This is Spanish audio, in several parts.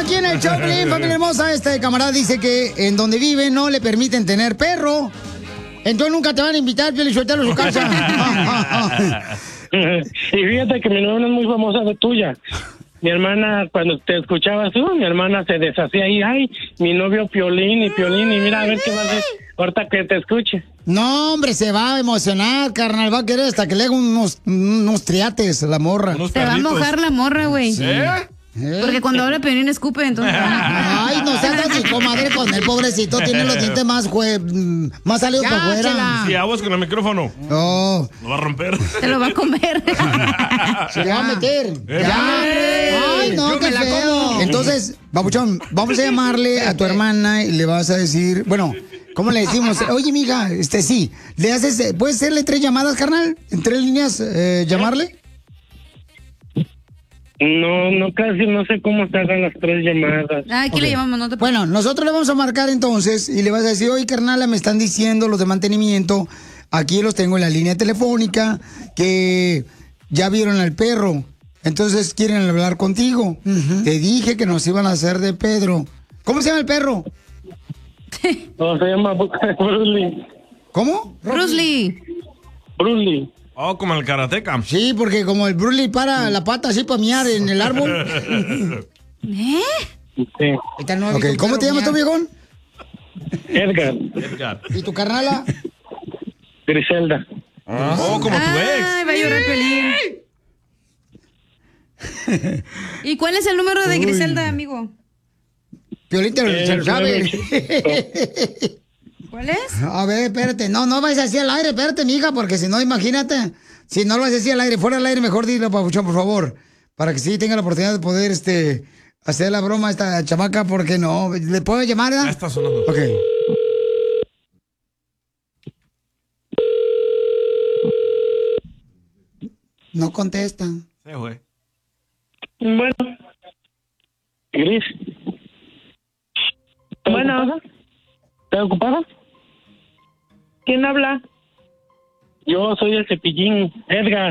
aquí en el show, familia hermosa. Este camarada dice que en donde vive no le permiten tener perro. Entonces nunca te van a invitar, Piolichotelo, a su casa. Y fíjate que mi novia es muy famosa de tuya. Mi hermana, cuando te escuchabas tú, mi hermana se deshacía ahí. Ay, mi novio Piolín, y mira, a ver qué va a hacer ahorita que te escuche. No, hombre, se va a emocionar, carnal. Va a querer hasta que le haga unos triates a la morra. Se va a mojar la morra, güey. Sí. Porque cuando habla Piolín escupe, entonces... Ay, no seas así, comadre, con el pobrecito. Tiene los dientes más salidos para afuera. Sí, aguas con el micrófono. No. Lo va a romper. Se lo va a comer. Se le va a meter. Ya. Ay, no, qué feo. Entonces, babuchón, vamos a llamarle a tu hermana y le vas a decir, bueno, ¿cómo le decimos? Oye, mija, sí, le haces, ¿puedes hacerle 3 llamadas, carnal? ¿En 3 líneas llamarle? No, casi no sé cómo se hagan las 3 llamadas. Aquí le llamamos, no te... Bueno, nosotros le vamos a marcar entonces y le vas a decir, oye, carnala, me están diciendo los de mantenimiento, aquí los tengo en la línea telefónica, que ya vieron al perro, entonces quieren hablar contigo. Te dije que nos iban a hacer de Pedro. ¿Cómo se llama el perro? No, se llama Bruce Lee. ¿Cómo? Bruce Lee. Bruce Lee. Oh, como el karateca. Sí, porque como el Bruce Lee para la pata así para miar en el árbol. Sí. Ok, ¿cómo te llamas tú, viejón? Edgar. ¿Y tu carnala? Griselda. Oh, como tu ex. Ay, va a llorar Piolín. ¿Y cuál es el número de Griselda, amigo? Piolín te lo sabe. ¿Cuál es? A ver, espérate. No vayas así al aire, espérate, mija, porque si no, imagínate. Si no lo haces así al aire, fuera del aire, mejor dilo, papuchón, por favor. Para que sí tenga la oportunidad de poder, hacer la broma a esta chamaca, porque no. ¿Le puedo llamar, Ya está sonando. Ok. No contesta. Sí, güey. Bueno. Gris. Bueno. ¿Estás ocupada? ¿Quién habla? Yo soy el Cepillín, Edgar.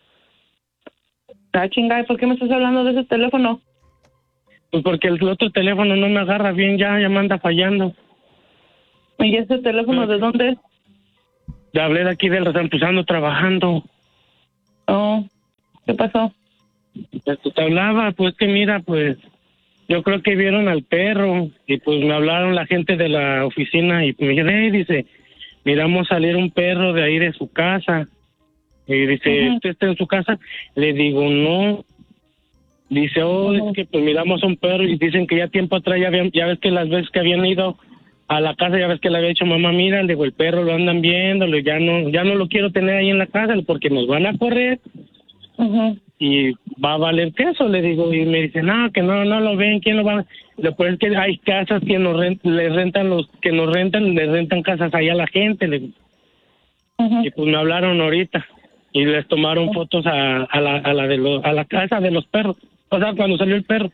Ah, chingada, ¿por qué me estás hablando de ese teléfono? Pues porque el otro teléfono no me agarra bien, ya me anda fallando. ¿Y ese teléfono de dónde es? Ya hablé de aquí del empezando trabajando. Oh, ¿qué pasó? Pues te hablaba, pues que mira, pues yo creo que vieron al perro y pues me hablaron la gente de la oficina y me dijeron, dice, miramos salir un perro de ahí de su casa. Y dice, ¿usted está en su casa? Le digo, no. Dice, es que pues miramos un perro y dicen que ya tiempo atrás ya ves que las veces que habían ido a la casa, ya ves que le había dicho, mamá, mira, le digo, el perro lo andan viendo, ya no lo quiero tener ahí en la casa porque nos van a correr. Y va a valer queso, le digo, y me dice, no, que no lo ven, ¿quién lo va a...? Después es que hay casas que les rentan casas ahí a la gente, le digo. Y pues me hablaron ahorita y les tomaron fotos a la casa de los perros, o sea, cuando salió el perro.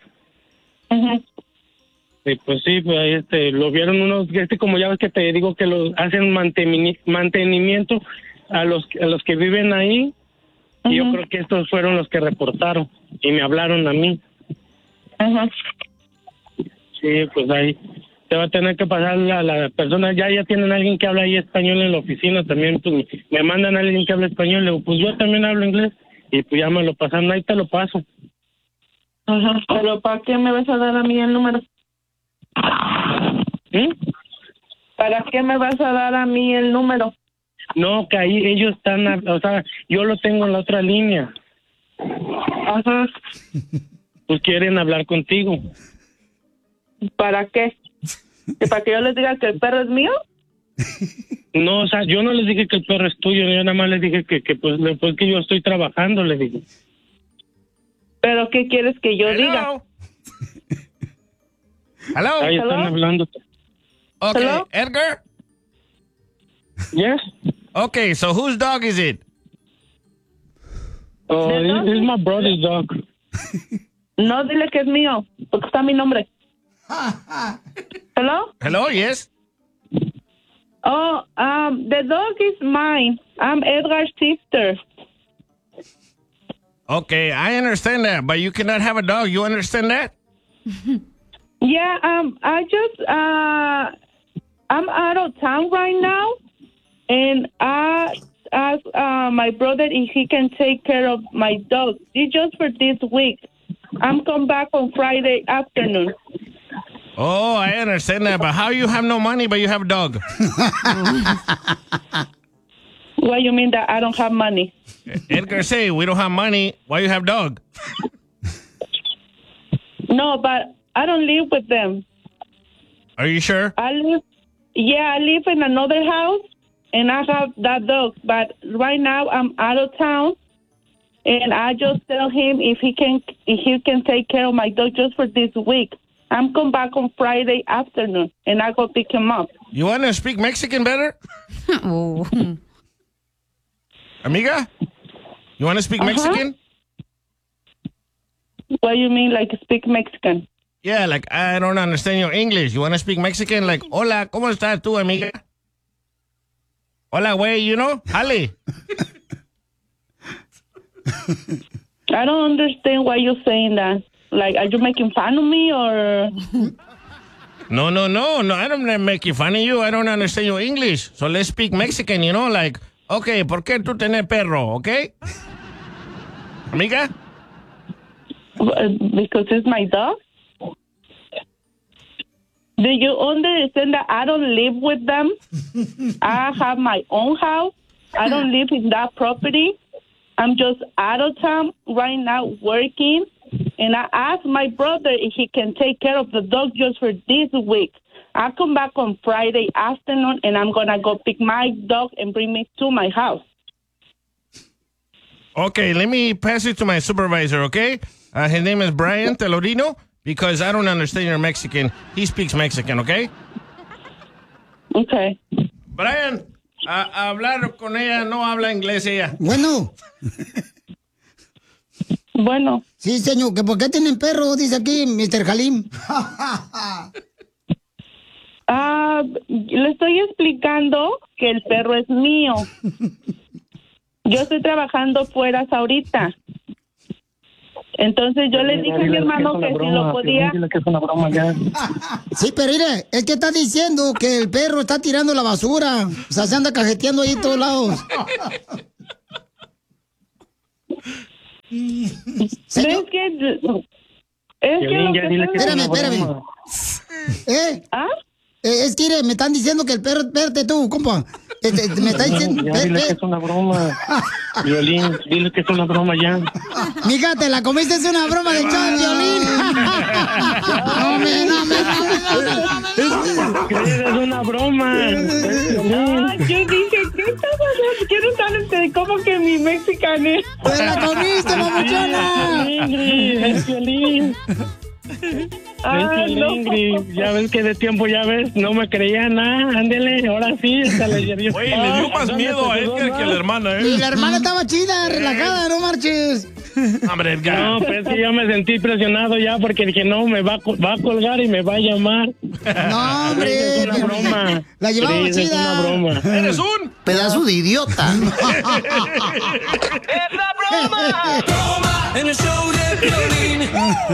Y pues sí, pues lo vieron unos, como ya ves que te digo que hacen mantenimiento a los que viven ahí. Y yo creo que estos fueron los que reportaron y me hablaron a mí. Sí, pues ahí te va a tener que pasar a la persona. Ya tienen alguien que habla ahí español en la oficina también. Pues me mandan a alguien que habla español. Le digo, pues yo también hablo inglés. Y pues ya me lo pasan. Ahí te lo paso. ¿Pero para qué me vas a dar a mí el número? ¿Para qué me vas a dar a mí el número? No, que ahí ellos están, o sea, yo lo tengo en la otra línea. Pues quieren hablar contigo. ¿Para qué? ¿Para que yo les diga que el perro es mío? No, o sea, yo no les dije que el perro es tuyo, yo nada más les dije que pues después que yo estoy trabajando, le digo. ¿Pero qué quieres que yo diga? Hello. Ahí están hablando. Okay, Hello? Edgar? Yes? Okay, so whose dog is it? Oh, it's my brother's dog. No, dile que es mío, porque está mi nombre. Hello? Hello, yes? Oh, the dog is mine. I'm Edgar's sister. Okay, I understand that, but you cannot have a dog. You understand that? Yeah, I'm out of town right now, and I asked my brother if he can take care of my dog. It's just for this week. I'm come back on Friday afternoon. Oh, I understand that, but how you have no money but you have a dog? What you mean that I don't have money? Edgar say we don't have money. Why you have dog? No, but I don't live with them. Are you sure? I live in another house, and I have that dog. But right now I'm out of town, and I just tell him if he can take care of my dog just for this week. I'm come back on Friday afternoon, and I go pick him up. You want to speak Mexican better? Oh. Amiga? You want to speak Mexican? What do you mean, like speak Mexican? Yeah, like I don't understand your English. You want to speak Mexican? Like, hola, ¿cómo estás tú, amiga? Hola, güey, you know? Hale. I don't understand why you're saying that. Like, are you making fun of me or? No, I don't make fun of you. I don't understand your English. So let's speak Mexican, you know? Like, okay, ¿por qué tú tenés perro, okay? Amiga? Because it's my dog? Do you understand that I don't live with them? I have my own house. I don't live in that property. I'm just out of town right now working. And I asked my brother if he can take care of the dog just for this week. I'll come back on Friday afternoon, and I'm going to go pick my dog and bring me to my house. Okay, let me pass it to my supervisor, okay? His name is Brian Telorino, because I don't understand your Mexican. He speaks Mexican, okay? Okay. Brian, hablar con ella, no habla inglés ella. Bueno. Bueno. Sí, señor, que ¿por qué tienen perro? Dice aquí Mr. Halim. Le estoy explicando que el perro es mío. Yo estoy trabajando fuera ahorita. Entonces yo le dije a mi hermano que si lo podía... Sí, pero mire, es que está diciendo que el perro está tirando la basura. O sea, se anda cajeteando ahí en todos lados. ¿Ves que... Espérame. ¿Ah? Es que mire, me están diciendo que el perro... Espérate tú, compa. Me está diciendo... Dile que es una broma. Violín, dile que es una broma ya. Mija, te la comiste, es una broma del show, Violín. Es una broma. Yo dije, ¿qué está pasando? Quiero saber cómo que mi mexicano. ¡Te la comiste, mamuchona! Es Violín. No. Ya ves que de tiempo, ya ves, no me creía nada. Ándele, ahora sí. Oye, le dio más miedo a Edgar que a la hermana, ¿eh? Y la hermana estaba chida, relajada, no marches. Hombre, Edgar. No, pues sí, yo me sentí presionado ya porque dije, no, me va a colgar y me va a llamar. No, hombre. Es una broma. La llevamos Cris, chida. Es una broma. ¡Eres un pedazo de idiota! ¡Es la broma! ¡Broma! En el show de Piolín.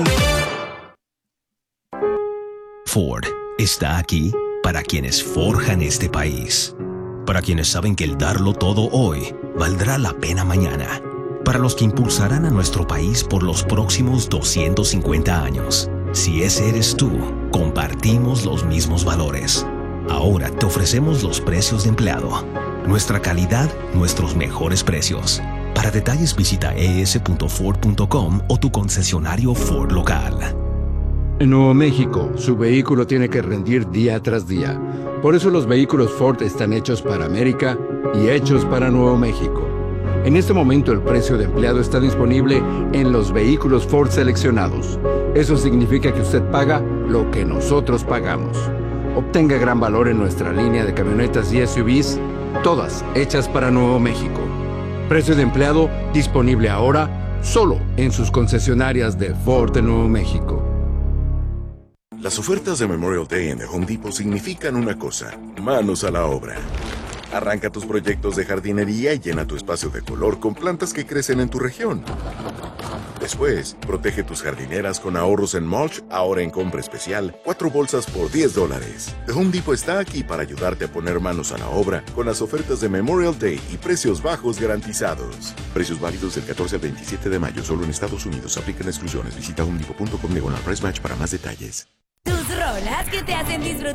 Ford está aquí para quienes forjan este país, para quienes saben que el darlo todo hoy valdrá la pena mañana, para los que impulsarán a nuestro país por los próximos 250 años. Si ese eres tú, compartimos los mismos valores. Ahora te ofrecemos los precios de empleado, nuestra calidad, nuestros mejores precios. Para detalles visita es.ford.com o tu concesionario Ford local. En Nuevo México, su vehículo tiene que rendir día tras día. Por eso los vehículos Ford están hechos para América y hechos para Nuevo México. En este momento el precio de empleado está disponible en los vehículos Ford seleccionados. Eso significa que usted paga lo que nosotros pagamos. Obtenga gran valor en nuestra línea de camionetas y SUVs, todas hechas para Nuevo México. Precio de empleado disponible ahora solo en sus concesionarias de Ford de Nuevo México. Las ofertas de Memorial Day en The Home Depot significan una cosa: manos a la obra. Arranca tus proyectos de jardinería y llena tu espacio de color con plantas que crecen en tu región. Después, protege tus jardineras con ahorros en mulch, ahora en compra especial, 4 bolsas por $10. The Home Depot está aquí para ayudarte a poner manos a la obra con las ofertas de Memorial Day y precios bajos garantizados. Precios válidos del 14 al 27 de mayo, solo en Estados Unidos. Aplican exclusiones. Visita homedepot.com/price match para más detalles. Tus rolas que te hacen disfrutar